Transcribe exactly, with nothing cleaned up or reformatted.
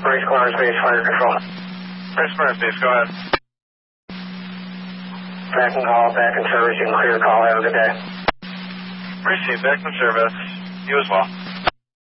Race Corners Base, fire control. Race Corners Base, go ahead. Back and call, back in service, you can clear the call, have a good day. Received, back in service. You as well.